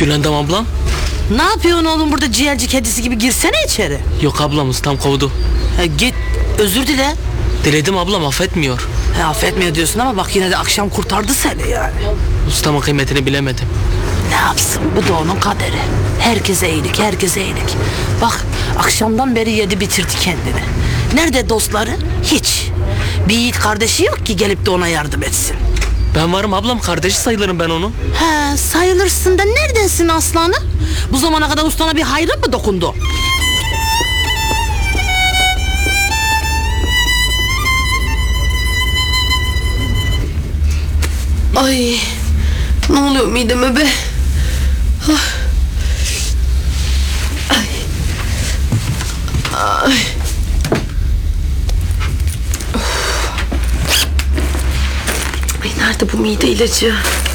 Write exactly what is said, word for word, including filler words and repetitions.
Gülendam ablam? Ne yapıyorsun oğlum burada ciğerci kedisi gibi, girsene içeri. Yok ablamız tam kovdu. He, git özür dile. Diledim ablam affetmiyor. He, affetmiyor diyorsun ama bak yine de akşam kurtardı seni yani. Ustamın kıymetini bilemedim. Ne yapsın, bu da onun kaderi. Herkese iyilik, herkese iyilik. Bak akşamdan beri yedi bitirdi kendini. Nerede dostları? Hiç. Bir yiğit kardeşi yok ki gelip de ona yardım etsin. Ben varım ablam, kardeşi sayılırım ben onun. He, sayılırsın da neredensin aslanı? Bu zamana kadar ustana bir hayrın mı dokundu? Ay, ne oluyor mideme be? Ah. Ay. Ay. Of. Ay, nerede bu mide ilacı?